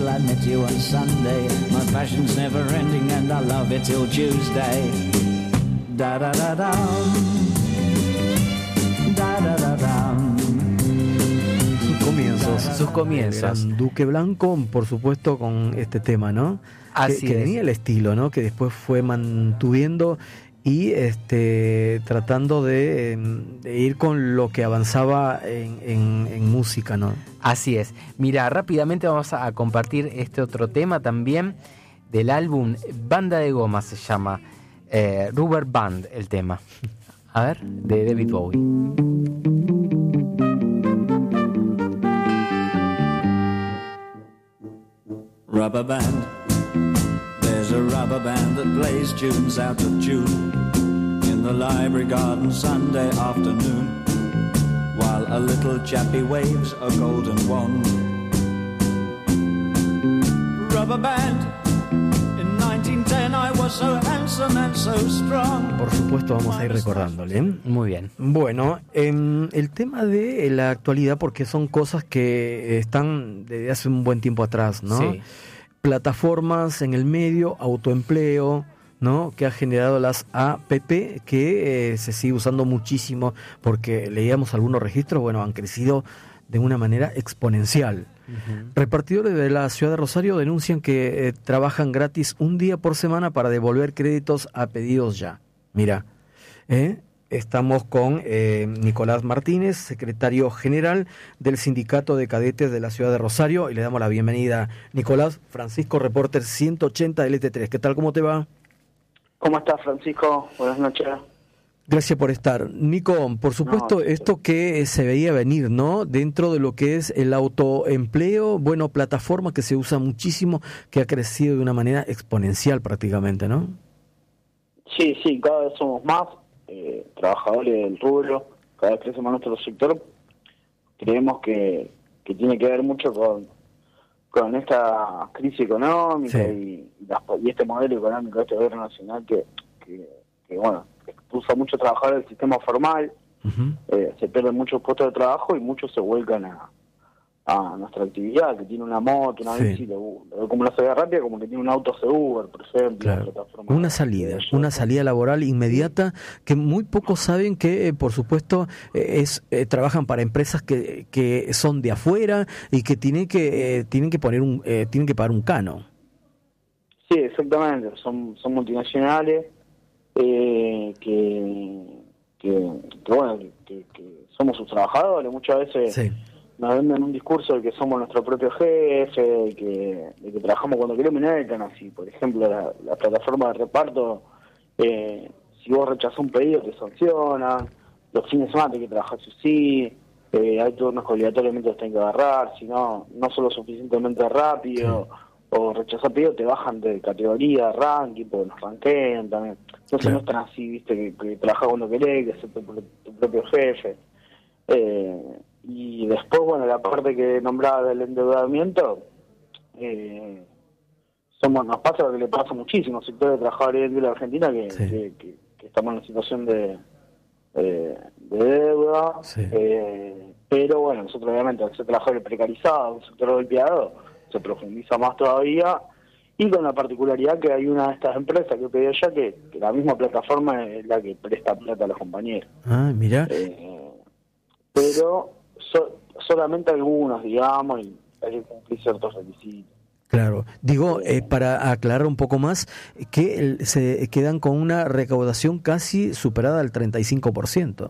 till I met you on Sunday. My passion's never ending and I love it till Tuesday. Da da da dum, da da da dum. Sus comienzos. El gran Duque Blanco, por supuesto, con este tema, ¿no? Así que es. tenía el estilo, ¿no? Que después fue mantuviendo y tratando de ir con lo que avanzaba en música, ¿no? Así es. Mira, rápidamente vamos a compartir este otro tema también del álbum Banda de Goma, se llama Rubber Band el tema. A ver, de David Bowie. Rubber band. There's a rubber band that plays tunes out of tune in the library garden Sunday afternoon, while a little chappie waves a golden wand. Rubber band. In 1910 I was so handsome and so strong. Por supuesto, vamos a ir recordándole. Muy bien. Bueno, el tema de la actualidad, porque son cosas que están desde hace un buen tiempo atrás, ¿no? Sí. Plataformas en el medio, autoempleo, ¿no? Que ha generado las APP, que se sigue usando muchísimo, porque leíamos algunos registros, bueno, han crecido de una manera exponencial. Uh-huh. Repartidores de la ciudad de Rosario denuncian que trabajan gratis un día por semana para devolver créditos a pedidos ya. Mira, estamos con Nicolás Martínez, secretario general del Sindicato de Cadetes de la ciudad de Rosario, y le damos la bienvenida. Nicolás, Francisco, reporter 180 LT3. ¿Qué tal? ¿Cómo te va? ¿Cómo estás, Francisco? Buenas noches. Gracias por estar. Nico, por supuesto, esto que se veía venir, ¿no? Dentro de lo que es el autoempleo, bueno, plataforma que se usa muchísimo, que ha crecido de una manera exponencial prácticamente, ¿no? Sí, cada vez somos más trabajadores del rubro, cada vez crece más nuestro sector. Creemos que tiene que ver mucho con esta crisis económica, sí, y este modelo económico de este gobierno nacional que bueno, usa mucho trabajar el sistema formal. Uh-huh. Se pierden muchos puestos de trabajo y muchos se vuelcan a nuestra actividad, que tiene una moto, una bici, lo veo como una salida rápida, como que tiene un auto Uber, por ejemplo. Claro. Una salida laboral inmediata, que muy pocos saben que, por supuesto, trabajan para empresas que son de afuera y que tienen que pagar un canon. Sí, exactamente, son multinacionales. Que somos sus trabajadores. Muchas veces sí, nos venden un discurso de que somos nuestro propio jefe, de que trabajamos cuando queremos, y no es tan así. Por ejemplo, la plataforma de reparto, si vos rechazás un pedido te sancionan, los fines de semana tenés que trabajar sí, hay turnos que obligatoriamente los tenés que agarrar, si no solo suficientemente rápido, sí, o rechazar pedido te bajan de categoría, ranking, porque nos ranquean también. Entonces no es tan así, viste, que trabajás cuando querés, que sos tu propio jefe. Y después, bueno, la parte que nombraba del endeudamiento, nos pasa lo que le pasa a muchísimos sectores de trabajadores de la Argentina, que estamos en una situación de deuda, sí, pero bueno, nosotros obviamente al ser trabajadores precarizados, un sector golpeado, se profundiza más todavía, y con la particularidad que hay una de estas empresas que pedí allá que la misma plataforma es la que presta plata a los compañeros. Ah, mira. Pero solamente algunos, digamos, y hay que cumplir ciertos requisitos. Claro, digo, para aclarar un poco más, que se quedan con una recaudación casi superada al 35%.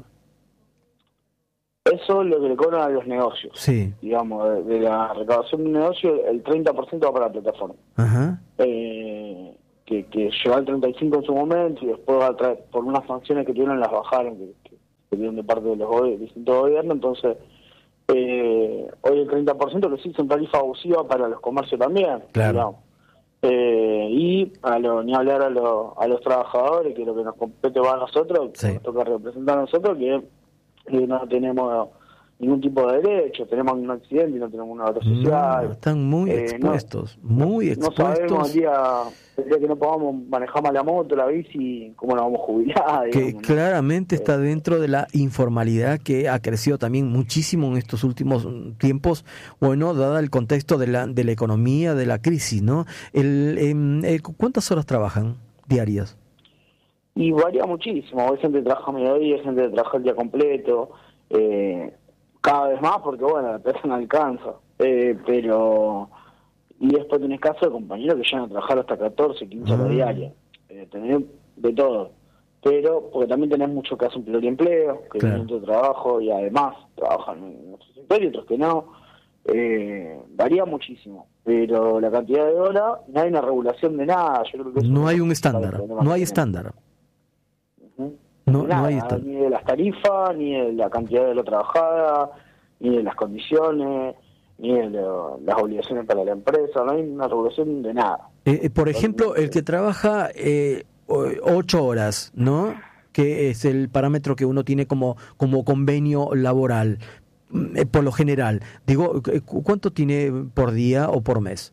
Eso es lo que le cobran a los negocios. Sí. Digamos, de la recaudación de un negocio, el 30% va para la plataforma. Ajá. Que llegó al 35% en su momento, y después por unas sanciones que tuvieron las bajaron, que dieron de parte de los distintos gobiernos. Entonces, hoy el 30% lo existe en tarifa abusiva para los comercios también. Claro. Y ni hablar a los trabajadores, que lo que nos compete va a nosotros, sí, nos toca representar a nosotros, que no tenemos ningún tipo de derecho, tenemos un accidente y no tenemos una obra social. Están muy expuestos, muy expuestos. No sabemos el día que no podamos manejar más la moto, la bici, cómo nos vamos a jubilar. Que digamos, claramente está dentro de la informalidad que ha crecido también muchísimo en estos últimos tiempos, bueno, dada el contexto de la economía, de la crisis, ¿no? ¿Cuántas horas trabajan diarias? Y varía muchísimo, hay gente que trabaja mediodía, hay gente que trabaja el día completo, cada vez más porque bueno, la plata no alcanza, pero y después tenés casos de compañeros que llegan a trabajar hasta 14, 15 horas diarias, tenés de todo, pero porque también tenés muchos que hacen pluriempleo, que tienen otro trabajo y además trabajan en otro sector y otros que no, varía muchísimo, pero la cantidad de horas, no hay una regulación de nada, yo creo que eso no hay un estándar, no hay estándar. No hay ni de las tarifas, ni de la cantidad de lo trabajada, ni de las condiciones, ni de las obligaciones para la empresa, no hay una regulación de nada. Por ejemplo, el que trabaja 8 horas, ¿no? Que es el parámetro que uno tiene como convenio laboral, por lo general. Digo, ¿cuánto tiene por día o por mes?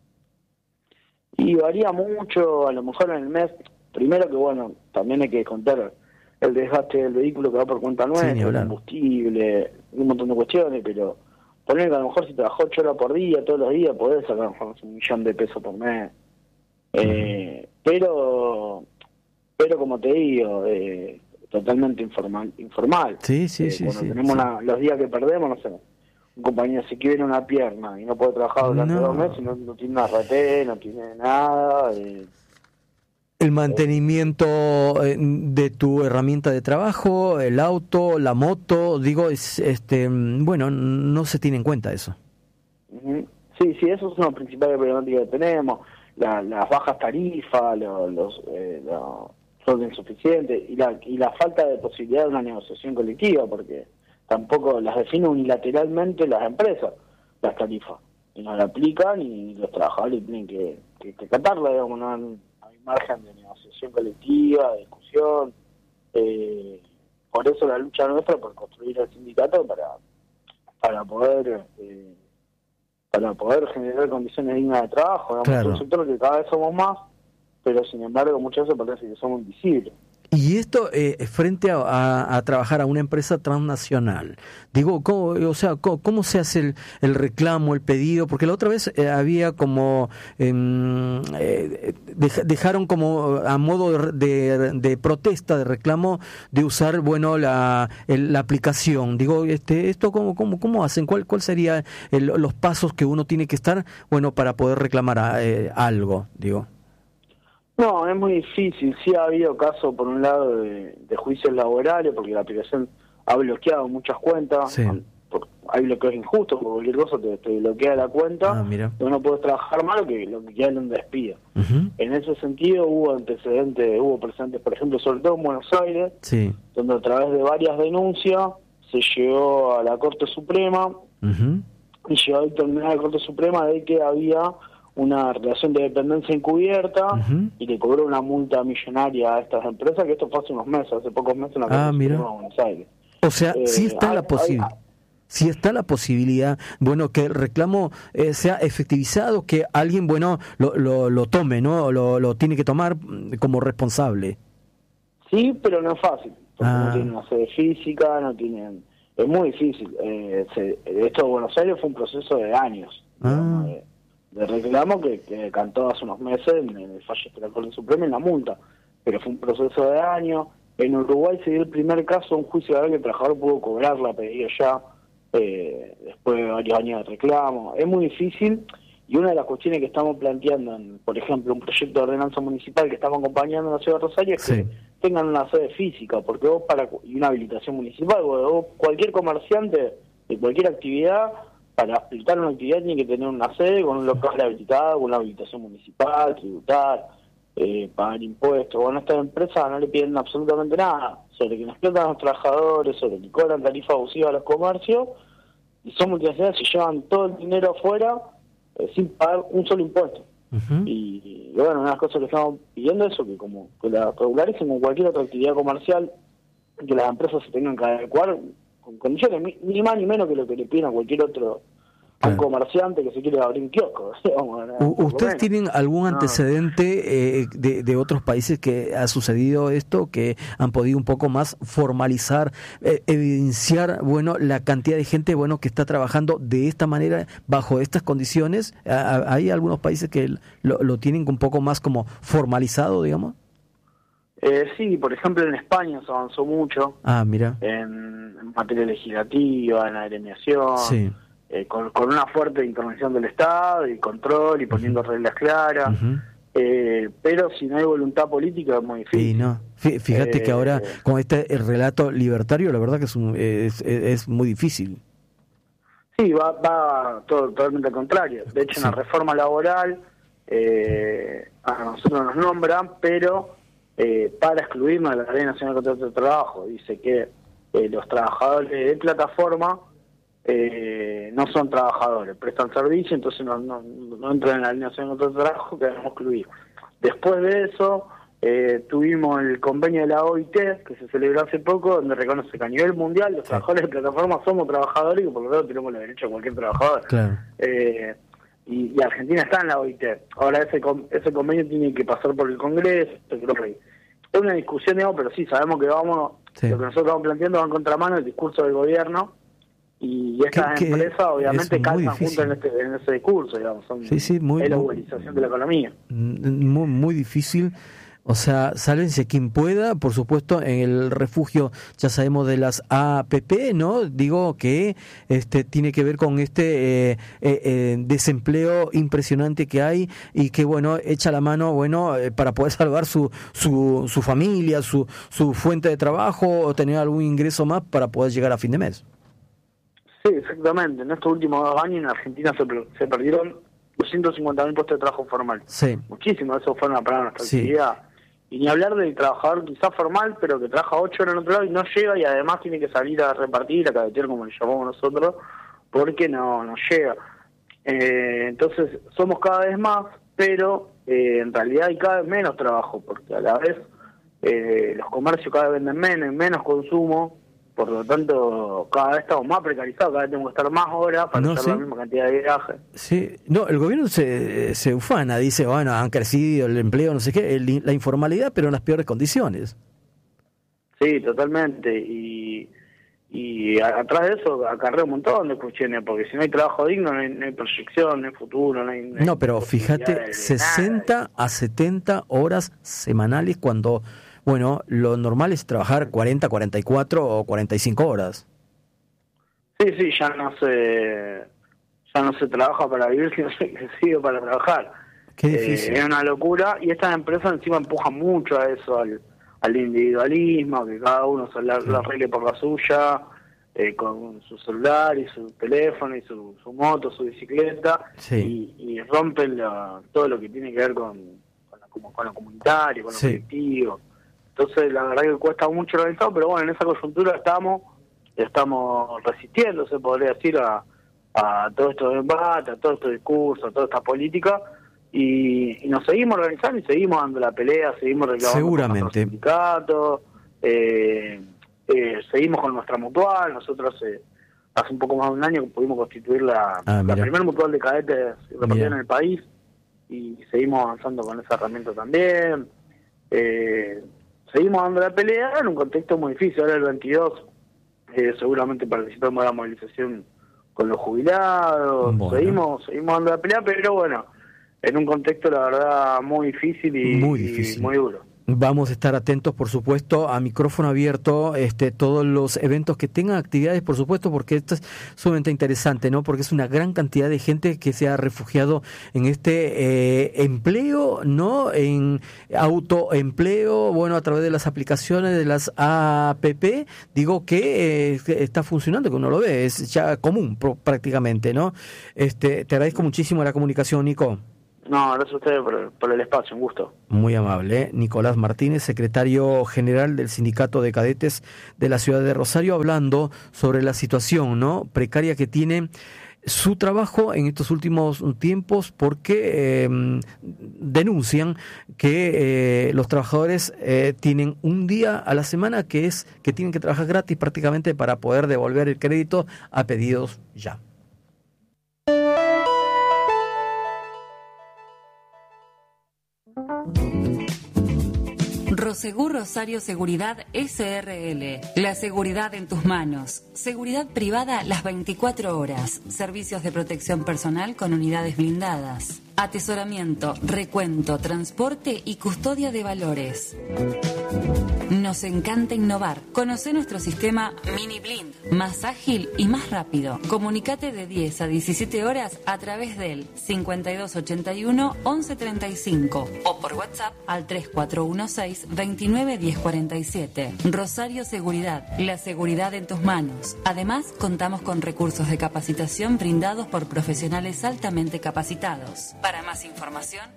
Y varía mucho, a lo mejor en el mes, primero que bueno, también hay que contar el desgaste del vehículo que va por cuenta nuestra, el combustible, un montón de cuestiones, pero poner que a lo mejor si trabajó 8 horas por día, todos los días, podés sacar a lo mejor $1.000.000 por mes. Pero como te digo, totalmente informal. Sí. Cuando tenemos los días que perdemos, no sé, un compañero se quiebra una pierna y no puede trabajar durante 2 meses, no tiene una RT, no tiene nada. El mantenimiento de tu herramienta de trabajo, el auto, la moto, digo, bueno, no se tiene en cuenta eso. Sí, eso es una principal problemática que tenemos, las bajas tarifas, los sueldos insuficientes y la falta de posibilidad de una negociación colectiva, porque tampoco las definen unilateralmente las empresas, las tarifas, y no la aplican y los trabajadores tienen que acatarla, digamos, no hay margen de negociación colectiva, de discusión. Por eso la lucha nuestra por construir el sindicato para poder generar condiciones dignas de trabajo. Es un sector que cada vez somos más, pero sin embargo muchas veces parece que somos invisibles. Y esto frente a trabajar a una empresa transnacional, digo, ¿cómo se hace el reclamo, el pedido? Porque la otra vez había como dejaron como a modo de protesta, de reclamo, de usar la aplicación. Digo, esto ¿cómo hacen? ¿Cuál sería los pasos que uno tiene que estar para poder reclamar algo? Digo. No, es muy difícil. Sí ha habido casos, por un lado, de juicios laborales, porque la aplicación ha bloqueado muchas cuentas. Sí. Hay bloqueos injustos, por cualquier cosa te bloquea la cuenta. Mira. No puedes trabajar más lo que ya es un despido. En ese sentido hubo precedentes, por ejemplo, sobre todo en Buenos Aires, donde a través de varias denuncias se llegó a la Corte Suprema y llegó a determinar la Corte Suprema de que había una relación de dependencia encubierta y le cobró una multa millonaria a estas empresas, que esto fue hace pocos meses en la Corte Suprema de Buenos Aires. O sea, sí está la posibilidad. Si está la posibilidad, que el reclamo sea efectivizado, que alguien, lo tome, ¿no? Lo tiene que tomar como responsable. Sí, pero no es fácil, porque no tienen una sede física, es muy difícil. Esto de Buenos Aires fue un proceso de años, de reclamo que cantó hace unos meses en el fallo de la Corte Suprema en la multa, pero fue un proceso de años. En Uruguay se dio el primer caso, un juicio de que el trabajador pudo cobrar la pedida ya, después de varios años de reclamo. Es muy difícil, y una de las cuestiones que estamos planteando, por ejemplo, un proyecto de ordenanza municipal que estamos acompañando en la ciudad de Rosario, es que tengan una sede física, porque y una habilitación municipal, cualquier comerciante de cualquier actividad, para habilitar una actividad tiene que tener una sede con un local habilitado, con una habilitación municipal, tributar, pagar impuestos. Estas empresas no le piden absolutamente nada sobre que nos explotan a los trabajadores, sobre que cobran tarifa abusiva a los comercios, y son multinacionales que llevan todo el dinero afuera sin pagar un solo impuesto. Y una de las cosas que estamos pidiendo es eso, que la regularicen con cualquier otra actividad comercial, que las empresas se tengan que adecuar condiciones ni más ni menos que lo que le piden a cualquier otro, a un comerciante que se quiere abrir un kiosco. ¿Ustedes tienen algún antecedente de otros países que ha sucedido esto, que han podido un poco más formalizar, evidenciar, bueno, la cantidad de gente, bueno, que está trabajando de esta manera, bajo estas condiciones? ¿Hay algunos países que lo tienen un poco más como formalizado, digamos? Sí, por ejemplo en España se avanzó mucho. Mira. En materia legislativa, en la agremiación. Sí. Con una fuerte intervención del Estado y control y poniendo reglas claras, pero si no hay voluntad política es muy difícil. Y no, fíjate que ahora con el relato libertario, la verdad que es muy difícil. Sí, va totalmente al contrario. De hecho, en la reforma laboral a nosotros nos nombran, pero para excluirnos de la Ley Nacional de Contratos de Trabajo. Dice que los trabajadores de plataforma no son trabajadores, prestan servicio, entonces no entran en la alineación de otro trabajo, quedamos excluidos. Después de eso, tuvimos el convenio de la OIT, que se celebró hace poco, donde reconoce que a nivel mundial los trabajadores de plataforma somos trabajadores y que por lo tanto tenemos los derechos de cualquier trabajador. Claro. Y Argentina está en la OIT. Ahora ese convenio tiene que pasar por el Congreso, creo que es una discusión, pero sí, sabemos que lo que nosotros estamos planteando va en contramano del discurso del gobierno. Y estas empresas obviamente calzan junto en ese discurso, digamos, es la uberización de la economía. Muy, muy difícil. O sea, sálvense quien pueda, por supuesto, en el refugio ya sabemos de las APP, ¿no? Digo que tiene que ver con desempleo impresionante que hay y que, bueno, echa la mano, bueno, para poder salvar su familia, su fuente de trabajo o tener algún ingreso más para poder llegar a fin de mes. Sí, exactamente. En estos últimos 2 años en Argentina se perdieron 250.000 puestos de trabajo formal. Sí. Muchísimos de esos fueron para nuestra actividad. Y ni hablar del trabajador quizás formal, pero que trabaja 8 horas en otro lado y no llega, y además tiene que salir a repartir, a cabetear, como le llamamos nosotros, porque no llega. Entonces, somos cada vez más, pero en realidad hay cada vez menos trabajo, porque a la vez los comercios cada vez venden menos consumo. Por lo tanto, cada vez estamos más precarizados, cada vez tenemos que estar más horas para hacer la misma cantidad de viajes. Sí, no, el gobierno se ufana, dice, bueno, han crecido el empleo, no sé qué, la informalidad, pero en las peores condiciones. Sí, totalmente, y atrás de eso acarrea un montón de cuestiones, porque si no hay trabajo digno, no hay proyección, no hay futuro, no hay pero fíjate, 60 a 70 horas semanales cuando... Bueno, lo normal es trabajar 40, 44 o 45 horas. Sí, ya no se trabaja para vivir, sino se sigue para trabajar. Qué difícil. Es una locura, y estas empresas encima empujan mucho a eso, al individualismo, que cada uno se la arregle por la suya, con su celular y su teléfono y su moto, su bicicleta, y rompen todo lo que tiene que ver con lo comunitario, con lo colectivo. Entonces, la verdad que cuesta mucho organizado, pero bueno, en esa coyuntura estamos resistiendo, se podría decir, a todo esto de debate, a todo este discurso, a toda esta política, y nos seguimos organizando y seguimos dando la pelea, seguimos reclamando con nuestros sindicatos, seguimos con nuestra mutual. Nosotros hace un poco más de un año que pudimos constituir la primer mutual de cadetes repartida en el país, y seguimos avanzando con esa herramienta también. Seguimos dando la pelea en un contexto muy difícil. Ahora el 22 seguramente participamos de la movilización con los jubilados. Bueno. Seguimos dando la pelea, pero bueno, en un contexto la verdad muy difícil y muy duro. Vamos a estar atentos, por supuesto, a micrófono abierto, todos los eventos que tengan actividades, por supuesto, porque esto es sumamente interesante, ¿no? Porque es una gran cantidad de gente que se ha refugiado en empleo, ¿no? En autoempleo, bueno, a través de las aplicaciones de las APP, digo que está funcionando, que uno lo ve, es ya común prácticamente, ¿no? Te agradezco muchísimo la comunicación, Nico. No, gracias a ustedes por el espacio, un gusto. Muy amable. Nicolás Martínez, secretario general del Sindicato de Cadetes de la ciudad de Rosario, hablando sobre la situación, ¿no?, precaria que tiene su trabajo en estos últimos tiempos porque denuncian que los trabajadores tienen un día a la semana que tienen que trabajar gratis prácticamente para poder devolver el crédito a pedidos ya. Prosegur Rosario Seguridad SRL. La seguridad en tus manos. Seguridad privada las 24 horas. Servicios de protección personal con unidades blindadas. Atesoramiento, recuento, transporte y custodia de valores. Nos encanta innovar. Conoce nuestro sistema Mini Blind, más ágil y más rápido. Comunicate de 10 a 17 horas a través del 5281-1135 o por WhatsApp al 3416-291047. Rosario Seguridad, la seguridad en tus manos. Además, contamos con recursos de capacitación brindados por profesionales altamente capacitados. Para más información,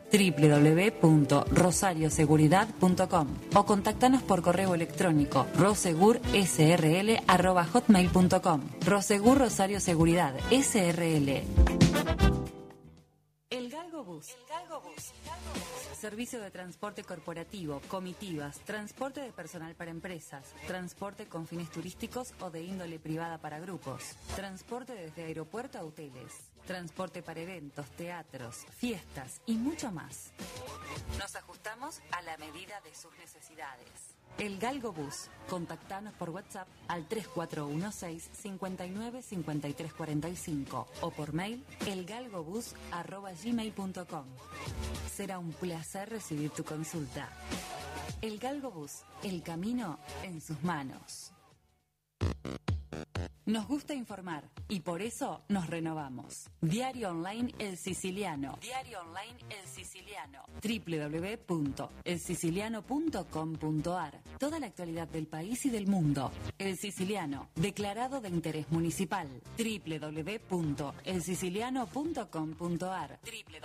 www.rosarioseguridad.com o contactanos por correo electrónico rosegursrl@hotmail.com. Rosegur Rosario Seguridad SRL. El Galgo Bus. Servicio de transporte corporativo, comitivas, transporte de personal para empresas, transporte con fines turísticos o de índole privada para grupos, transporte desde aeropuerto a hoteles, transporte para eventos, teatros, fiestas y mucho más. Nos ajustamos a la medida de sus necesidades. El Galgo Bus. Contactanos por WhatsApp al 3416-595345 o por mail elgalgobus@gmail.com. Será un placer recibir tu consulta. El Galgo Bus. El camino en sus manos. Nos gusta informar y por eso nos renovamos. Diario Online El Siciliano. Diario Online El Siciliano. www.elsiciliano.com.ar. Toda la actualidad del país y del mundo. El Siciliano. Declarado de interés municipal. www.elsiciliano.com.ar.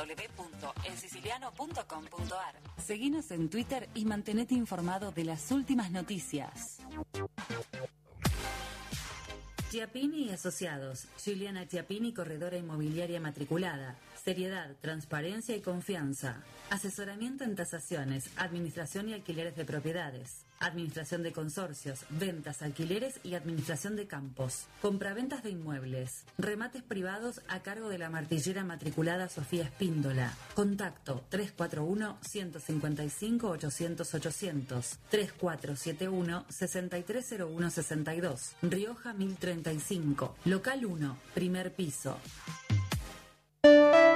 www.elsiciliano.com.ar. Seguinos en Twitter y mantenete informado de las últimas noticias. Chiappini y Asociados. Juliana Chiappini, corredora inmobiliaria matriculada. Seriedad, transparencia y confianza. Asesoramiento en tasaciones, administración y alquileres de propiedades. Administración de consorcios, ventas, alquileres y administración de campos. Compraventas de inmuebles. Remates privados a cargo de la martillera matriculada Sofía Espíndola. Contacto 341-155-800-800. 3471-630162. Rioja 1035. Local 1, primer piso.